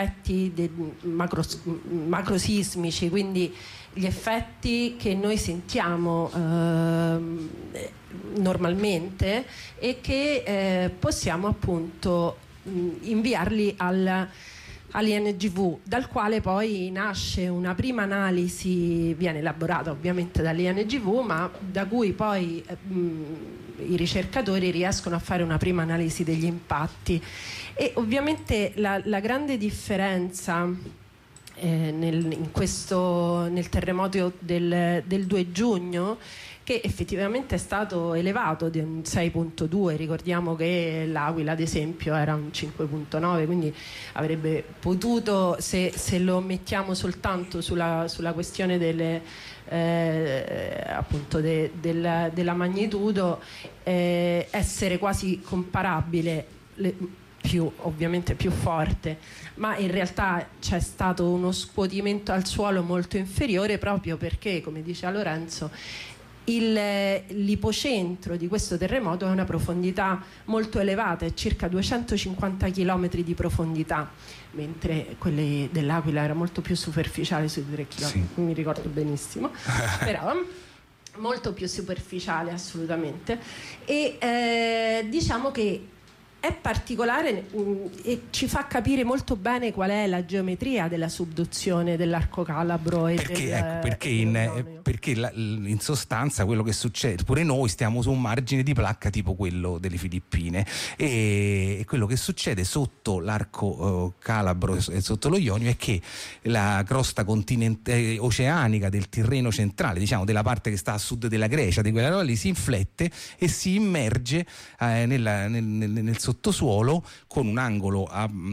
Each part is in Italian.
effetti macrosismici, quindi gli effetti che noi sentiamo normalmente e che possiamo appunto inviarli all'INGV, dal quale poi nasce una prima analisi, viene elaborata ovviamente dall'INGV, ma da cui poi i ricercatori riescono a fare una prima analisi degli impatti. E ovviamente la grande differenza nel terremoto del 2 giugno, che effettivamente è stato elevato di un 6.2, ricordiamo che l'Aquila ad esempio era un 5.9, quindi avrebbe potuto, se lo mettiamo soltanto sulla questione appunto della magnitudo, essere quasi comparabile, ovviamente più forte, ma in realtà c'è stato uno scuotimento al suolo molto inferiore, proprio perché, come diceva Lorenzo, l'ipocentro di questo terremoto è una profondità molto elevata, è circa 250 km di profondità, mentre quelli dell'Aquila era molto più superficiale, sui 3 km, sì. Mi ricordo benissimo però molto più superficiale assolutamente. E diciamo che è particolare e ci fa capire molto bene qual è la geometria della subduzione dell'arco calabro e perché in sostanza quello che succede, pure noi stiamo su un margine di placca tipo quello delle Filippine, e quello che succede sotto l'arco calabro e sotto lo Ionio è che la crosta oceanica del Tirreno centrale, diciamo della parte che sta a sud della Grecia, di quella roba lì, si inflette e si immerge nel sottosuolo con un angolo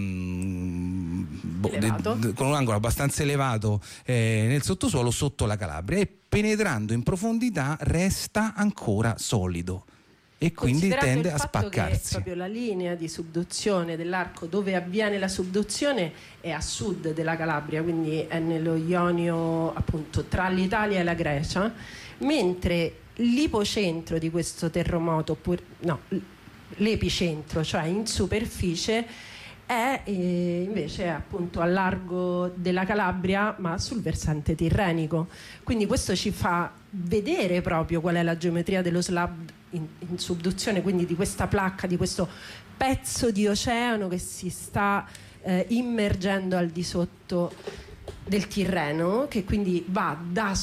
con un angolo abbastanza elevato nel sottosuolo sotto la Calabria, e penetrando in profondità resta ancora solido e quindi tende a spaccarsi. Che proprio la linea di subduzione dell'arco dove avviene la subduzione è a sud della Calabria, quindi è nello Ionio, appunto tra l'Italia e la Grecia, mentre l'ipocentro di questo terremoto, l'epicentro, cioè in superficie, è invece appunto a largo della Calabria, ma sul versante tirrenico. Quindi questo ci fa vedere proprio qual è la geometria dello slab in subduzione, quindi di questa placca, di questo pezzo di oceano che si sta immergendo al di sotto del Tirreno, che quindi va da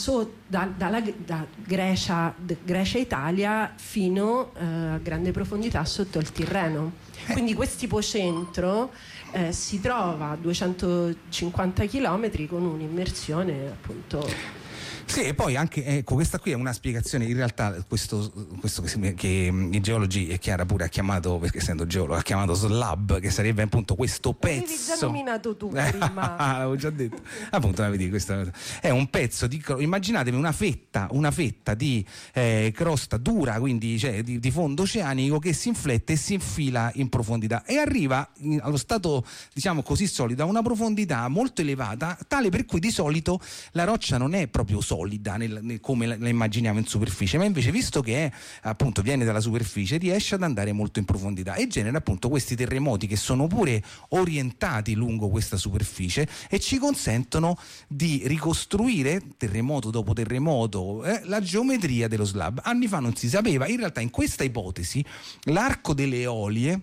Grecia Italia fino a grande profondità sotto il Tirreno. Quindi quest'ipocentro si trova a 250 km con un'immersione appunto. Sì, e poi anche questa qui è una spiegazione, in realtà questo che i geologi, e Chiara pure ha chiamato, perché essendo geologo, ha chiamato slab, che sarebbe appunto questo pezzo. L'avevi già nominato tu prima. Avevo già detto. Appunto, vedi, questo è un pezzo di, immaginatevi una fetta di crosta dura, quindi cioè di fondo oceanico, che si inflette e si infila in profondità e arriva allo stato, diciamo così, solido, a una profondità molto elevata, tale per cui di solito la roccia non è proprio solida come la immaginiamo in superficie, ma invece, visto che appunto viene dalla superficie, riesce ad andare molto in profondità e genera appunto questi terremoti che sono pure orientati lungo questa superficie e ci consentono di ricostruire terremoto dopo terremoto la geometria dello slab. Anni fa non si sapeva, in realtà in questa ipotesi l'arco delle Eolie,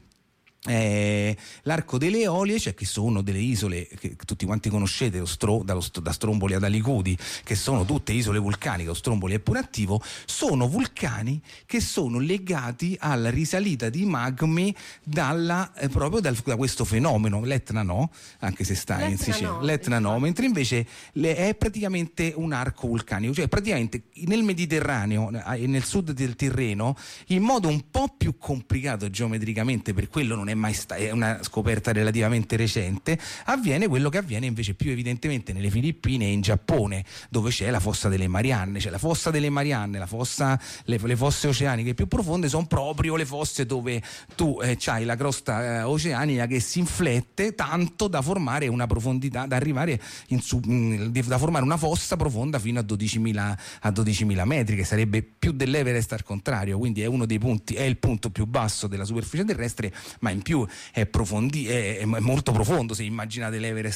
cioè che sono delle isole che tutti quanti conoscete, da Stromboli ad Alicudi, che sono tutte isole vulcaniche. Stromboli è pure attivo, sono vulcani che sono legati alla risalita di magmi proprio da questo fenomeno. L'Etna no, anche se sta in Sicilia, l'Etna no, mentre invece è praticamente un arco vulcanico, cioè praticamente nel Mediterraneo e nel sud del Tirreno, in modo un po' più complicato geometricamente, per quello non è mai è una scoperta relativamente recente, avviene quello che avviene invece più evidentemente nelle Filippine e in Giappone, dove c'è la fossa delle Marianne. Cioè la fossa delle Marianne, le fosse oceaniche più profonde sono proprio le fosse dove tu c'hai la crosta oceanica che si inflette tanto da formare una profondità, da arrivare da formare una fossa profonda fino a 12.000 metri, che sarebbe più dell'Everest al contrario. Quindi è uno dei punti, è il punto più basso della superficie terrestre, ma in più è molto profondo. Se immaginate l'Everest